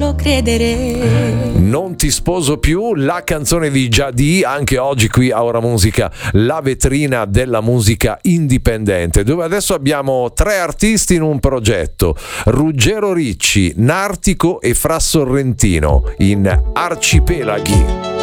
devo credere. Non ti sposo più, la canzone di Già-D, anche oggi qui a Ora Musica, la vetrina della musica indipendente, dove adesso abbiamo 3 artisti in un progetto: Ruggero Ricci, Nartico e Fra Sorrentino in Arcipelaghi.